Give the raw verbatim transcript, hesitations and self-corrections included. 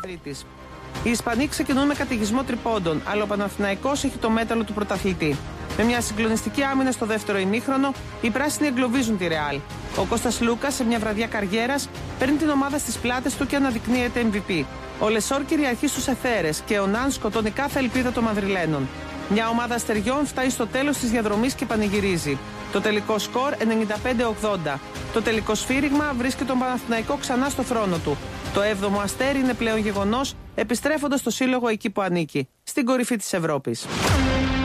Μαδρίτης. Οι Ισπανοί ξεκινούν με καταιγισμό τριπώντων, αλλά ο Παναθηναϊκός έχει το μέταλλο του πρωταθλητή. Με μια συγκλονιστική άμυνα στο δεύτερο ημίχρονο, οι πράσινοι εγκλωβίζουν τη Ρεάλ. Ο Κώστας Λούκας, σε μια βραδιά καριέρας, παίρνει την ομάδα στις πλάτες του και αναδεικνύεται εμ βι πι. Ο Λεσόρ κυριαρχεί στους εθέρες και ο Ναν σκοτώνει κάθε ελπίδα των Μαδριλένων. Μια ομάδα αστεριών φτάνει στο τέλος της διαδρομής και πανηγυρίζει. Το τελικό σκορ ενενήντα πέντε ογδόντα. Το τελικό σφύριγμα βρίσκει τον Παναθηναϊκό ξανά στο θρόνο του. Το έβδομο αστέρι είναι πλέον γεγονός, επιστρέφοντας στο σύλλογο εκεί που ανήκει, στην κορυφή της Ευρώπης.